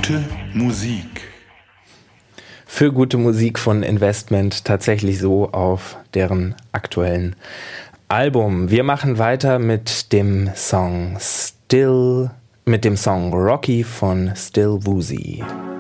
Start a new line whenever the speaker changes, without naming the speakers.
gute Musik.
Für gute Musik von Investment, tatsächlich so auf deren aktuellen Album. Wir machen weiter mit dem Song Rocky von Still Woozy.